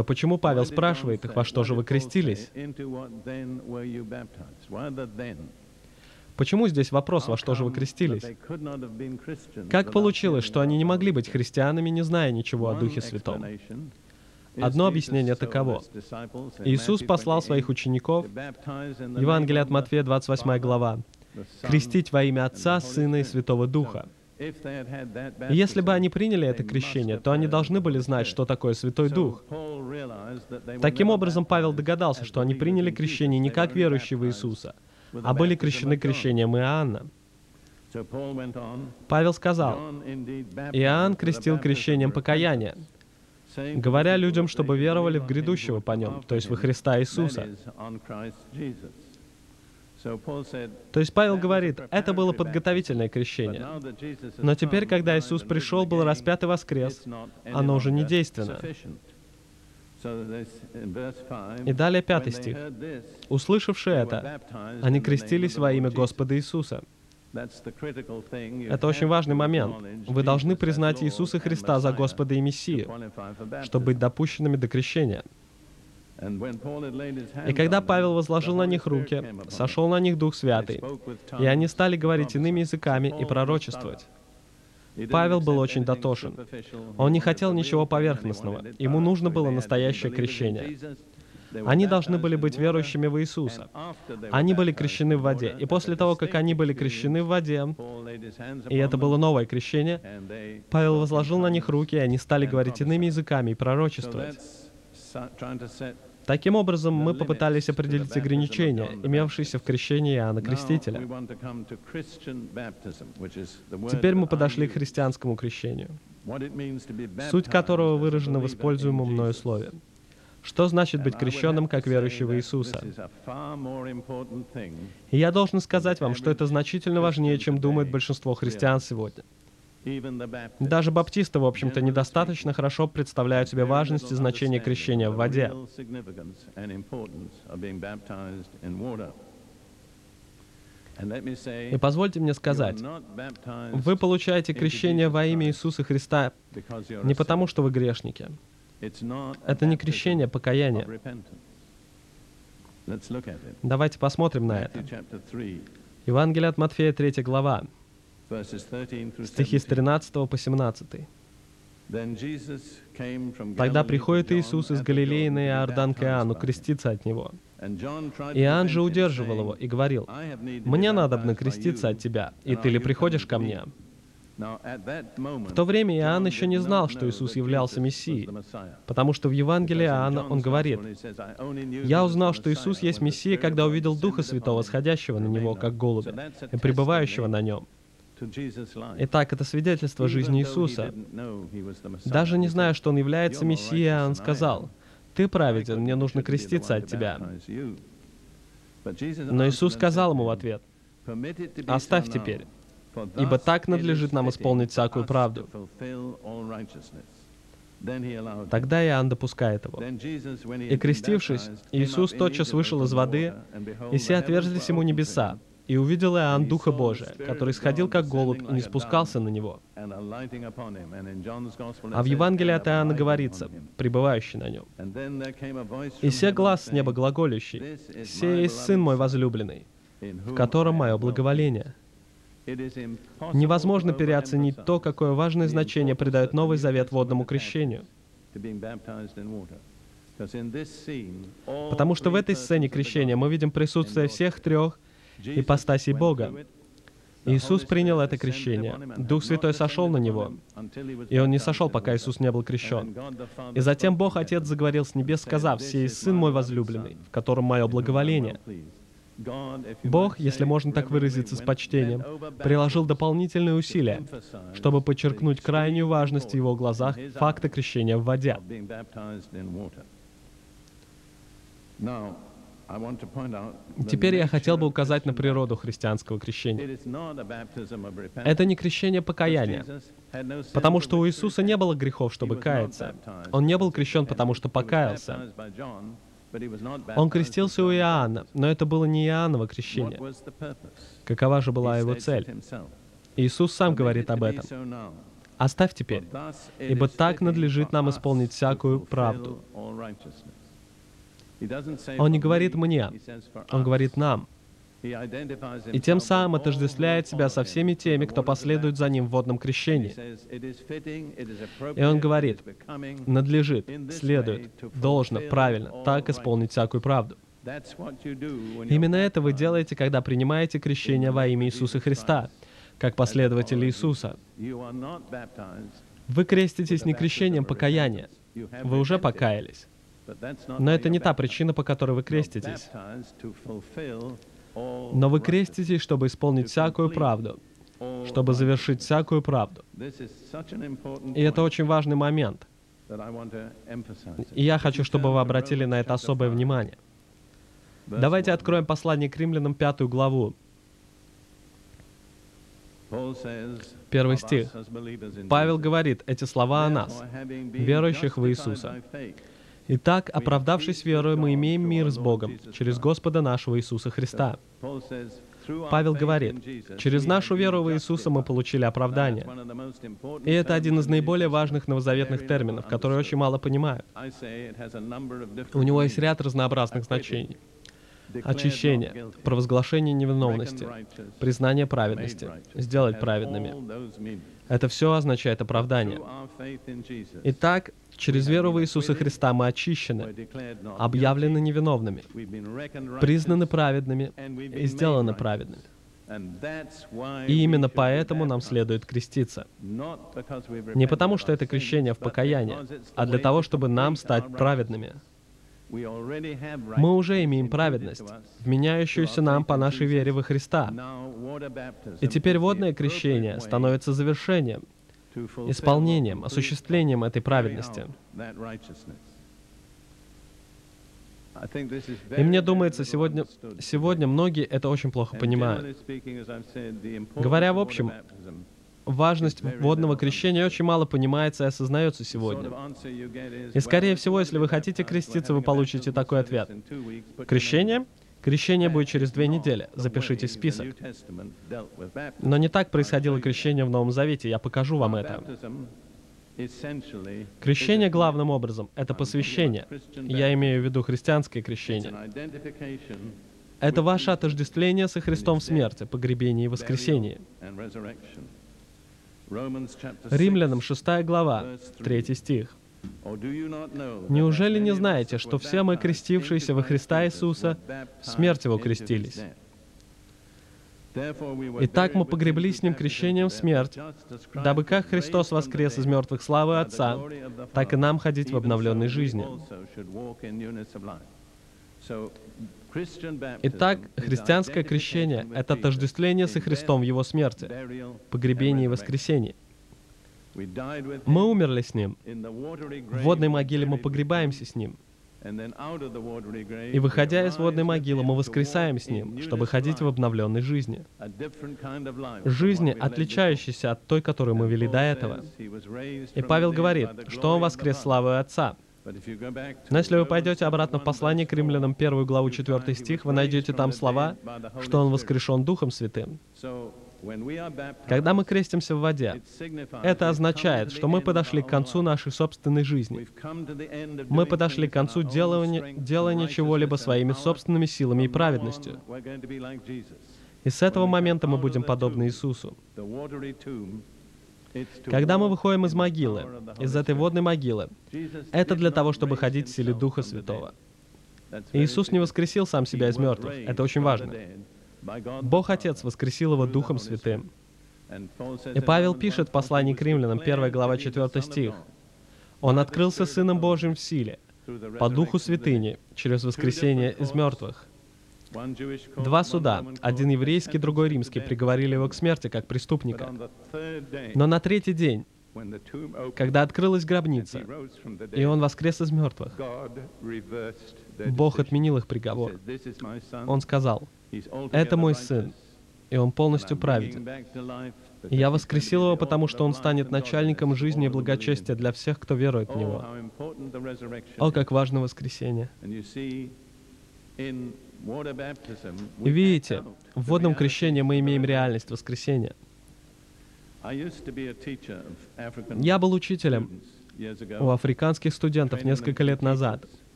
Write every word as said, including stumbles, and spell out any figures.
почему Павел спрашивает их, во что же вы крестились? Почему здесь вопрос, во что же вы крестились? Как получилось, что они не могли быть христианами, не зная ничего о Духе Святом? Одно объяснение таково. Иисус послал своих учеников, Евангелие от Матфея, двадцать восьмая глава, крестить во имя Отца, Сына и Святого Духа. И если бы они приняли это крещение, то они должны были знать, что такое Святой Дух. Таким образом, Павел догадался, что они приняли крещение не как верующие в Иисуса, а были крещены крещением Иоанна. Павел сказал, «Иоанн крестил крещением покаяния, говоря людям, чтобы веровали в грядущего по нем, то есть во Христа Иисуса». То есть Павел говорит, это было подготовительное крещение. Но теперь, когда Иисус пришел, был распят и воскрес, оно уже не действенно. И далее пятый стих. «Услышавши это, они крестились во имя Господа Иисуса». Это очень важный момент. Вы должны признать Иисуса Христа за Господа и Мессию, чтобы быть допущенными до крещения. И когда Павел возложил на них руки, сошел на них Дух Святый, и они стали говорить иными языками и пророчествовать. Павел был очень дотошен. Он не хотел ничего поверхностного. Ему нужно было настоящее крещение. Они должны были быть верующими в Иисуса. Они были крещены в воде. И после того, как они были крещены в воде, и это было новое крещение, Павел возложил на них руки, и они стали говорить иными языками и пророчествовать. Таким образом, мы попытались определить ограничения, имевшиеся в крещении Иоанна Крестителя. Теперь мы подошли к христианскому крещению, суть которого выражена в используемом мною слове. Что значит быть крещенным, как верующий в Иисуса? И я должен сказать вам, что это значительно важнее, чем думает большинство христиан сегодня. Даже баптисты, в общем-то, недостаточно хорошо представляют себе важность и значение крещения в воде. И позвольте мне сказать, вы получаете крещение во имя Иисуса Христа не потому, что вы грешники. Это не крещение, а покаяние. Давайте посмотрим на это. Евангелие от Матфея, третья глава, стихи с тринадцатого по семнадцатый. «Тогда приходит Иисус из Галилеи на Иордан к Иоанну креститься от Него. Иоанн же удерживал его и говорил, «Мне надобно креститься от тебя, и ты ли приходишь ко мне?» В то время Иоанн еще не знал, что Иисус являлся Мессией, потому что в Евангелии Иоанна он говорит, «Я узнал, что Иисус есть Мессия, когда увидел Духа Святого, сходящего на Него, как голубя, и пребывающего на Нем». Итак, это свидетельство жизни Иисуса. Даже не зная, что Он является Мессией, Иоанн сказал, «Ты праведен, мне нужно креститься от тебя». Но Иисус сказал ему в ответ, «Оставь теперь, ибо так надлежит нам исполнить всякую правду». Тогда Иоанн допускает его. «И крестившись, Иисус тотчас вышел из воды, и все отверзлись ему небеса, и увидел Иоанн Духа Божия, который сходил как голубь и не спускался на него». А в Евангелии от Иоанна говорится, пребывающий на нем. «И се глас с неба глаголющий, сей есть Сын мой возлюбленный, в котором мое благоволение». Невозможно переоценить то, какое важное значение придает Новый Завет водному крещению. Потому что в этой сцене крещения мы видим присутствие всех трех ипостасей Бога. Иисус принял это крещение. Дух Святой сошел на Него, и Он не сошел, пока Иисус не был крещен. И затем Бог Отец заговорил с небес, сказав, «Сей есть Сын мой возлюбленный, в котором мое благоволение». Бог, если можно так выразиться с почтением, приложил дополнительные усилия, чтобы подчеркнуть крайнюю важность в Его глазах факта крещения в воде. Теперь я хотел бы указать на природу христианского крещения. Это не крещение покаяния, потому что у Иисуса не было грехов, чтобы каяться. Он не был крещен, потому что покаялся. Он крестился у Иоанна, но это было не Иоанново крещение. Какова же была его цель? Иисус сам говорит об этом. Оставь теперь, ибо так надлежит нам исполнить всякую правду. Он не говорит «мне», Он говорит «нам». И тем самым отождествляет себя со всеми теми, кто последует за Ним в водном крещении. И Он говорит, надлежит, следует, должно, правильно, так исполнить всякую правду. Именно это вы делаете, когда принимаете крещение во имя Иисуса Христа, как последователи Иисуса. Вы креститесь не крещением покаяния, вы уже покаялись. Но это не та причина, по которой вы креститесь. Но вы креститесь, чтобы исполнить всякую правду, чтобы завершить всякую правду. И это очень важный момент. И я хочу, чтобы вы обратили на это особое внимание. Давайте откроем послание к Римлянам, пятую главу. Первый стих. Павел говорит эти слова о нас, верующих в Иисуса. «Итак, оправдавшись верою, мы имеем мир с Богом через Господа нашего Иисуса Христа». Павел говорит, через нашу веру в Иисуса мы получили оправдание. И это один из наиболее важных новозаветных терминов, который очень мало понимают. У него есть ряд разнообразных значений. Очищение, провозглашение невиновности, признание праведности, сделать праведными. Это все означает оправдание. Итак, через веру в Иисуса Христа мы очищены, объявлены невиновными, признаны праведными и сделаны праведными. И именно поэтому нам следует креститься. Не потому, что это крещение в покаяние, а для того, чтобы нам стать праведными. Мы уже имеем праведность, вменяющуюся нам по нашей вере во Христа. И теперь водное крещение становится завершением, исполнением, осуществлением этой праведности. И мне думается, сегодня, сегодня многие это очень плохо понимают. Говоря в общем, важность водного крещения очень мало понимается и осознается сегодня. И, скорее всего, если вы хотите креститься, вы получите такой ответ. Крещение? Крещение будет через две недели. Запишите список. Но не так происходило крещение в Новом Завете. Я покажу вам это. Крещение главным образом — это посвящение. Я имею в виду христианское крещение. Это ваше отождествление со Христом в смерти, погребении и воскресении. Римлянам шестая глава, третий стих. «Неужели не знаете, что все мы, крестившиеся во Христа Иисуса, в смерть Его крестились? Итак, мы погреблись с Ним крещением в смерть, дабы как Христос воскрес из мертвых славы Отца, так и нам ходить в обновленной жизни». Итак, христианское крещение — это отождествление со Христом в Его смерти, погребении и воскресении. Мы умерли с Ним. В водной могиле мы погребаемся с Ним. И, выходя из водной могилы, мы воскресаем с Ним, чтобы ходить в обновленной жизни. Жизни, отличающейся от той, которую мы вели до этого. И Павел говорит, что Он воскрес славой Отца. Но если вы пойдете обратно в послание к Римлянам, первую главу, четвертый стих, вы найдете там слова, что Он воскрешен Духом Святым. Когда мы крестимся в воде, это означает, что мы подошли к концу нашей собственной жизни. Мы подошли к концу делания, делания чего-либо своими собственными силами и праведностью. И с этого момента мы будем подобны Иисусу. Когда мы выходим из могилы, из этой водной могилы, это для того, чтобы ходить в силе Духа Святого. Иисус не воскресил сам себя из мертвых. Это очень важно. Бог Отец воскресил Его Духом Святым. И Павел пишет в послании к Римлянам, первая глава, четвертый стих. «Он открылся Сыном Божьим в силе, по Духу святыни, через воскресение из мертвых». Два суда, один еврейский, другой римский, приговорили Его к смерти как преступника. Но на третий день, когда открылась гробница, и Он воскрес из мертвых, Бог отменил их приговор. Он сказал, «Это мой Сын, и Он полностью праведен. И я воскресил Его, потому что Он станет начальником жизни и благочестия для всех, кто верует в Него». О, как важно воскресение! И видите, в водном крещении мы имеем реальность воскресения. Я был учителем у африканских студентов несколько лет назад.